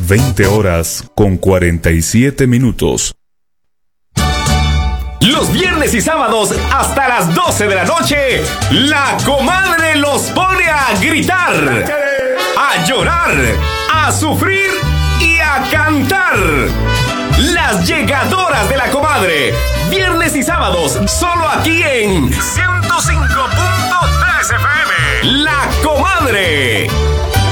20:47. Los viernes y sábados hasta las 12 de la noche, la comadre los pone a gritar, a llorar, a sufrir y a cantar. Las llegadoras de la comadre, viernes y sábados, solo aquí en 105.3 FM. La comadre.